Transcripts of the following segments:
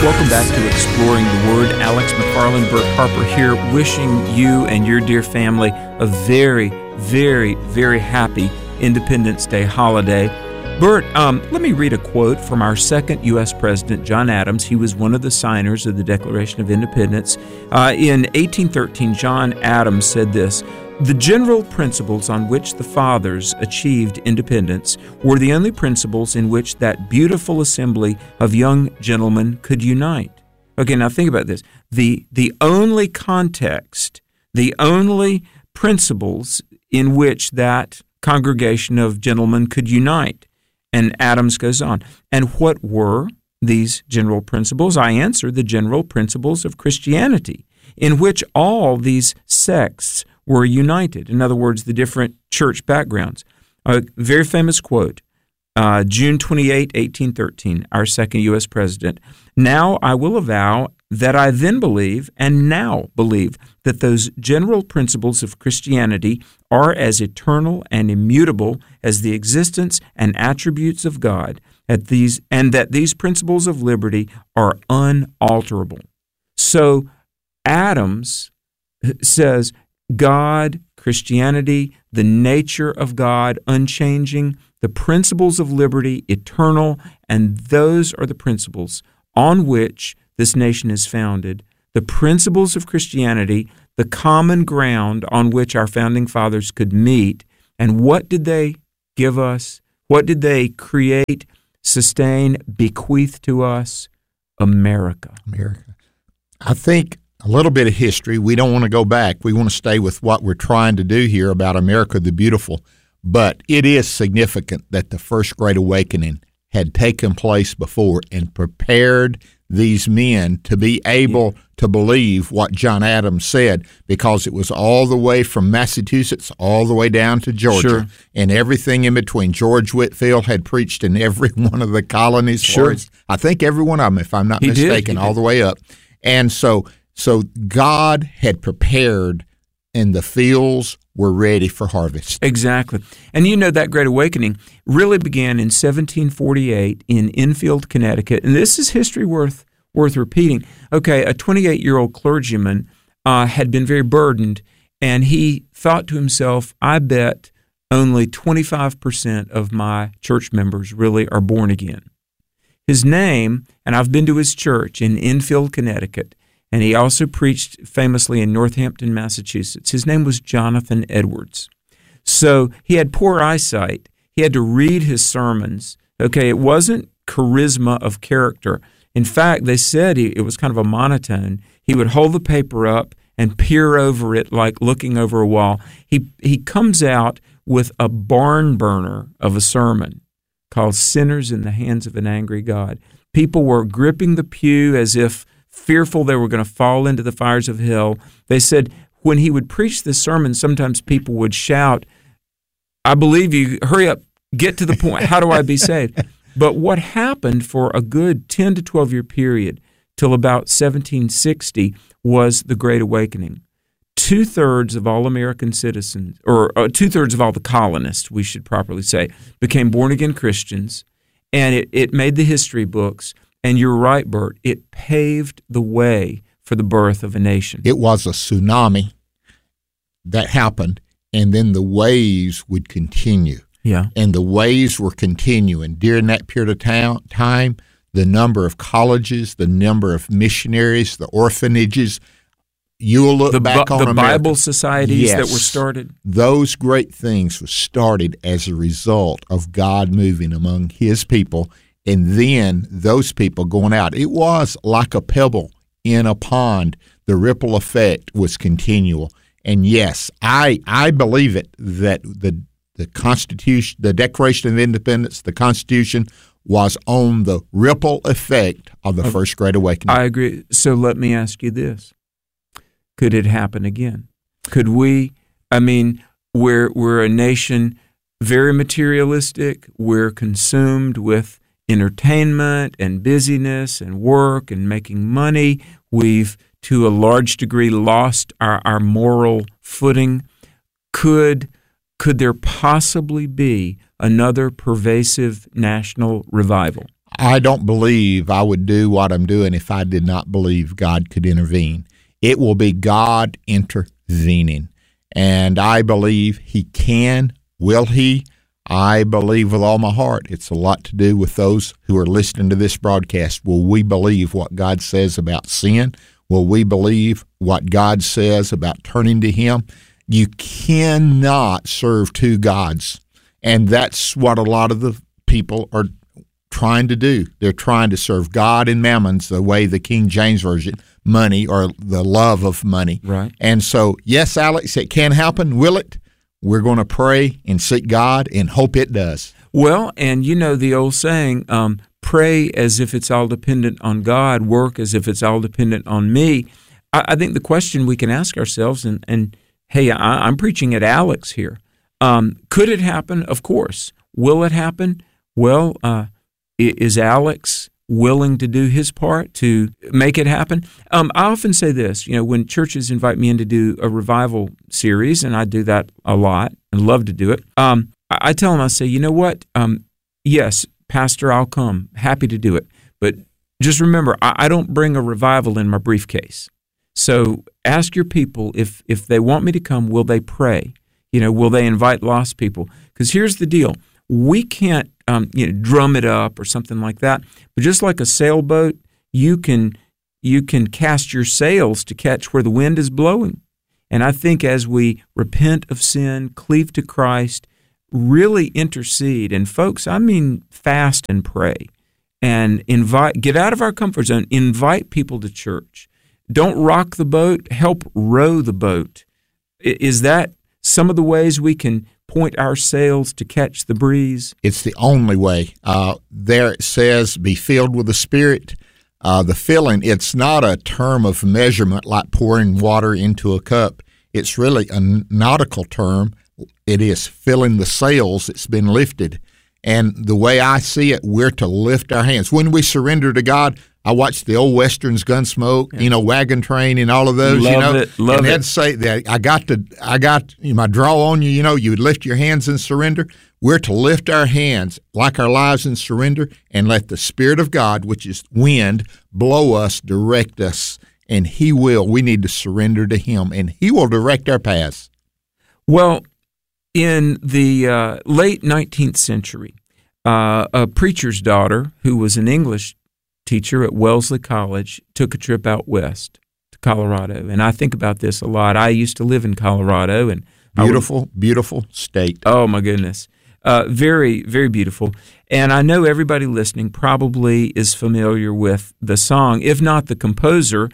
Welcome back to Exploring the Word. Alex McFarland, Bert Harper here, wishing you and your dear family a very, very, very happy Independence Day holiday. Bert, let me read a quote from our second U.S. President, John Adams. He was one of the signers of the Declaration of Independence. In 1813, John Adams said this: "The general principles on which the fathers achieved independence were the only principles in which that beautiful assembly of young gentlemen could unite." Okay, now think about this. The only context, the only principles in which that congregation of gentlemen could unite. And Adams goes on. And what were these general principles? I answer, the general principles of Christianity, in which all these sects were united. In other words, the different church backgrounds. A very famous quote, June 28, 1813, our second U.S. president. "Now I will avow that I then believe and now believe that those general principles of Christianity are as eternal and immutable as the existence and attributes of God, and that these principles of liberty are unalterable." So Adams says God, Christianity, the nature of God, unchanging, the principles of liberty, eternal, and those are the principles on which this nation is founded. The principles of Christianity, the common ground on which our founding fathers could meet. And what did they give us? What did they create, sustain, bequeath to us? America. I think a little bit of history. We don't want to go back. We want to stay with what we're trying to do here about America the Beautiful. But it is significant that the First Great Awakening had taken place before and prepared these men to be able to believe what John Adams said, because it was all the way from Massachusetts all the way down to Georgia, Sure. and everything in between. George Whitefield had preached in every one of the colonies. Sure. I think every one of them, if I'm not He mistaken, did. all the way up. And so God had prepared, and the fields were ready for harvest. Exactly. And you know that Great Awakening really began in 1748 in Enfield, Connecticut. And this is history worth repeating. Okay, a 28-year-old clergyman had been very burdened, and he thought to himself, I bet only 25% of my church members really are born again. His name, and I've been to his church in Enfield, Connecticut, and he also preached famously in Northampton, Massachusetts. His name was Jonathan Edwards. So he had poor eyesight. He had to read his sermons. Okay, it wasn't charisma of character. In fact, they said it was kind of a monotone. He would hold the paper up and peer over it like looking over a wall. He comes out with a barn burner of a sermon called Sinners in the Hands of an Angry God. People were gripping the pew as if fearful they were going to fall into the fires of hell. They said when he would preach this sermon, sometimes people would shout, I believe you, hurry up, get to the point, how do I be saved? But what happened for a good 10 to 12 year period till about 1760 was the Great Awakening. 2/3 of all American citizens, or 2/3 of all the colonists, we should properly say, became born-again Christians, and it made the history books. And you're right, Bert, it paved the way for the birth of a nation. It was a tsunami that happened, and then the waves would continue. Yeah. And the waves were continuing. During that period of time, the number of colleges, the number of missionaries, the orphanages, you will look back on the America. Bible societies that Yes. were started. Those great things were started as a result of God moving among His people, and then those people going out. It was like a pebble in a pond. The ripple effect was continual. And yes, I believe it that the Constitution, the Declaration of Independence, the Constitution was on the ripple effect of the First Great Awakening. I agree. So let me ask you this. Could it happen again? Could we, we're a nation very materialistic. We're consumed with entertainment and busyness and work and making money. We've, to a large degree, lost our moral footing. Could there possibly be another pervasive national revival? I don't believe I would do what I'm doing if I did not believe God could intervene. It will be God intervening. And I believe He can. Will He? I believe with all my heart. It's a lot to do with those who are listening to this broadcast. Will we believe what God says about sin? Will we believe what God says about turning to Him? You cannot serve two gods. And that's what a lot of the people are trying to do. They're trying to serve God and mammons, the way the King James Version, money or the love of money. Right. And so, yes, Alex, it can happen. Will it? We're going to pray and seek God and hope it does. Well, and you know the old saying, pray as if it's all dependent on God, work as if it's all dependent on me. I think the question we can ask ourselves, and hey, I'm preaching at Alex here. Could it happen? Of course. Will it happen? Well, is Alex willing to do his part to make it happen? I often say this, when churches invite me in to do a revival series, and I do that a lot and love to do it, I tell them, I say, you know what? Yes, Pastor, I'll come. Happy to do it. But just remember, I don't bring a revival in my briefcase. So ask your people if they want me to come, will they pray? Will they invite lost people? Because here's the deal. We can't drum it up or something like that. But just like a sailboat, you can cast your sails to catch where the wind is blowing. And I think as we repent of sin, cleave to Christ, really intercede, and folks, I mean fast and pray, and get out of our comfort zone, invite people to church. Don't rock the boat, help row the boat. Is that some of the ways we can point our sails to catch the breeze? It's the only way. There it says, be filled with the Spirit. The filling, it's not a term of measurement like pouring water into a cup. It's really a nautical term. It is filling the sails that's been lifted. And the way I see it, we're to lift our hands. When we surrender to God, I watched the old Westerns, Gunsmoke, Wagon Train and all of those. Love it. And they'd say that I got my draw on you, you would lift your hands and surrender. We're to lift our hands like our lives in surrender and let the Spirit of God, which is wind, blow us, direct us, and He will. We need to surrender to Him, and He will direct our paths. Well, in the late 19th century, a preacher's daughter who was an English teacher at Wellesley College took a trip out west to Colorado. And I think about this a lot. I used to live in Colorado. And beautiful state. Oh, my goodness. Very, very beautiful. And I know everybody listening probably is familiar with the song. If not the composer,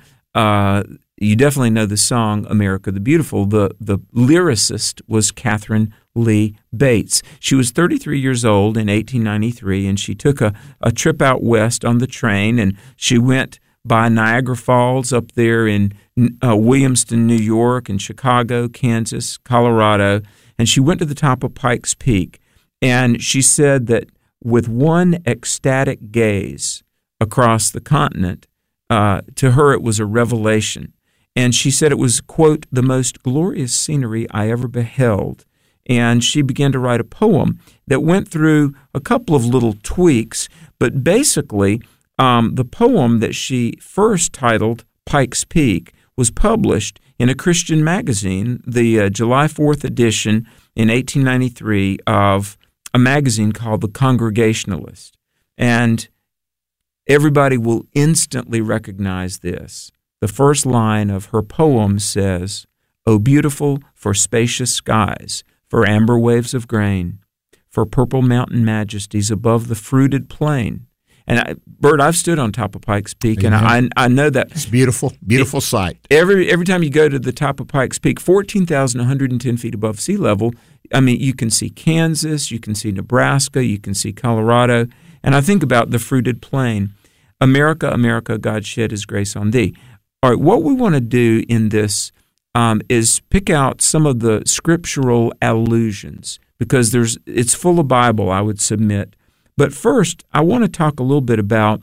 you definitely know the song America the Beautiful. The lyricist was Catherine Lee Bates. She was 33 years old in 1893, and she took a trip out west on the train, and she went by Niagara Falls up there in Williamston, New York, and Chicago, Kansas, Colorado, and she went to the top of Pikes Peak. And she said that with one ecstatic gaze across the continent, to her it was a revelation. And she said it was, quote, the most glorious scenery I ever beheld. And she began to write a poem that went through a couple of little tweaks, but basically the poem that she first titled Pikes Peak was published in a Christian magazine, the July 4th edition in 1893 of a magazine called The Congregationalist. And everybody will instantly recognize this. The first line of her poem says, "O beautiful for spacious skies, for amber waves of grain, for purple mountain majesties above the fruited plain." And Bert, I've stood on top of Pikes Peak, and I know that it's beautiful sight. Every time you go to the top of Pikes Peak, 14,110 feet above sea level, I mean, you can see Kansas, you can see Nebraska, you can see Colorado, and I think about the fruited plain. America, America, God shed His grace on thee. All right, what we want to do in this is pick out some of the scriptural allusions, because it's full of Bible, I would submit. But first, I want to talk a little bit about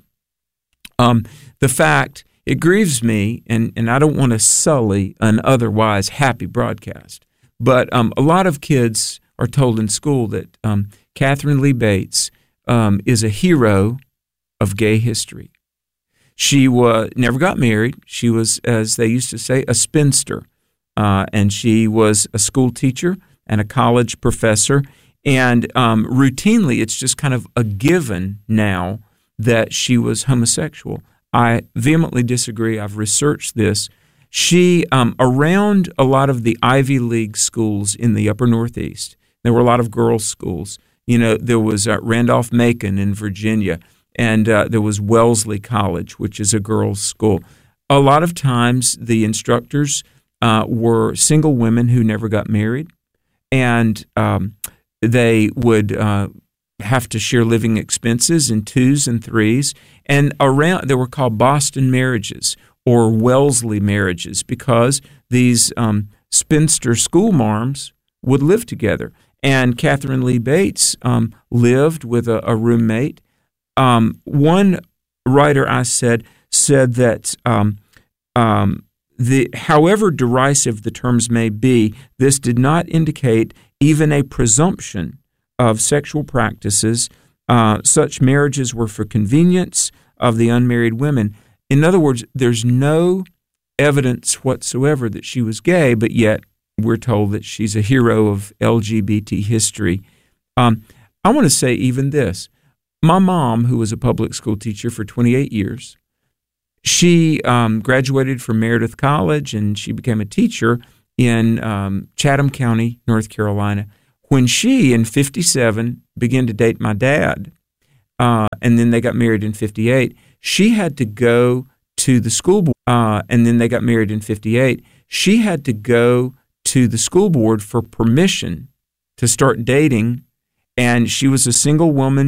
the fact, it grieves me, and I don't want to sully an otherwise happy broadcast, but a lot of kids are told in school that Catherine Lee Bates is a hero of gay history. She never got married. She was, as they used to say, a spinster. And she was a school teacher and a college professor. And routinely, it's just kind of a given now that she was homosexual. I vehemently disagree. I've researched this. She, around a lot of the Ivy League schools in the upper Northeast, there were a lot of girls' schools. There was Randolph-Macon in Virginia, and there was Wellesley College, which is a girls' school. A lot of times, the instructors were single women who never got married, and they would have to share living expenses in twos and threes. And they were called Boston marriages or Wellesley marriages because these spinster school marms would live together. And Catherine Lee Bates lived with a roommate. One writer I said that however derisive the terms may be, this did not indicate even a presumption of sexual practices. Such marriages were for convenience of the unmarried women. In other words, there's no evidence whatsoever that she was gay, but yet we're told that she's a hero of LGBT history. I want to say even this. My mom, who was a public school teacher for 28 years, she graduated from Meredith College, and she became a teacher in Chatham County, North Carolina. When she, in 57, began to date my dad, and then they got married in 58, she had to go to the school board, and then they got married in 58. She had to go to the school board for permission to start dating, and she was a single woman